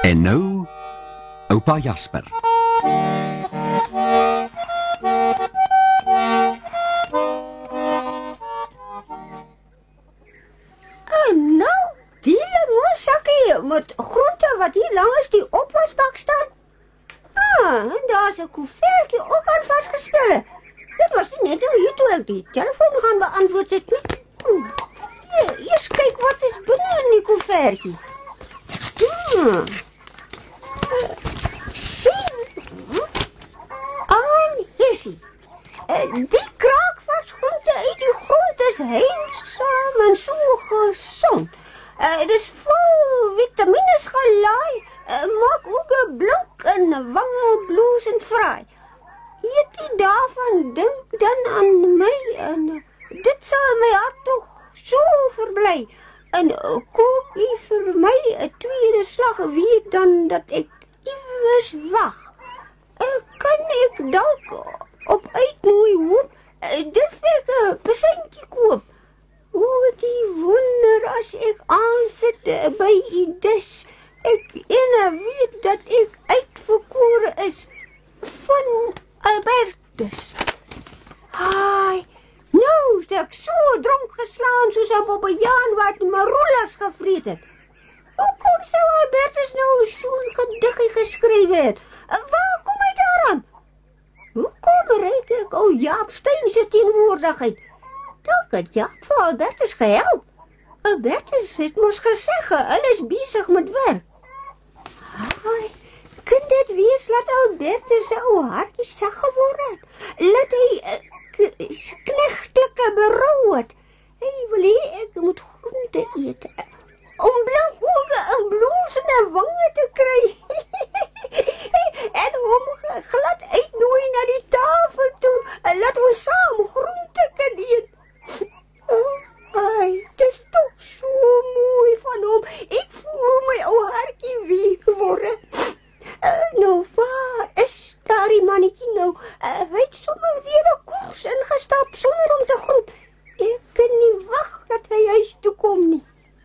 En nou, oupa Jasper. En nou, die lemonsakkie met groente wat hier langs die opwasbak staan. En daar's 'n koevertjie ook aan vasgespel. Dit was net nou hier toe ek die telefoon gaan beantwoord het nie. Eers kyk wat is binne in die koevertjie. Sien. Hessie. Die kraakvasgroente uit die grond is heilsaam en so gesond. Dit is vol vitamines gelaai, maak ook 'n blink en wange bloesend vry. Eet jy daarvan, dink dan aan my en dit sal my hart tog so verbly. En kook jy vir my 'n tweede slag, weet dan dat ek iewers wag. Kan ek dalk op uitnooi hoop, dit ek 'n persentjie koop. Die wonder as ek aansit by die dis, ek weet dat ek uitverkore is van Albertus. Nou is ek so dronk geslaan soos 'n bobbejaan wat maroelas gevreet het. Hoekom sou Albertus nou so 'n gediggie geskryf het? Waar kom hy daaraan? Hoekom reik ek Jaap Steyn se teenwoordigheid? Dalk het Jaap vir Albertus gehelp. Albertus het mos gesê, hulle is besig met werk. Kan dit wees dat Albertus se ou hartjie sag geword het? Laat hy knegtelike berou het. Hy wil hê ek moet groente eet. Om blank oë en bloesende wange te kry. En hom glad uitnooi na die tafel toe. Laat ons saam groente kan eet. Dit is toch so mooi van hom. Ek voel my ou hartjie week geworden. Nou, waar is daardie mannetjie nou? Hy het so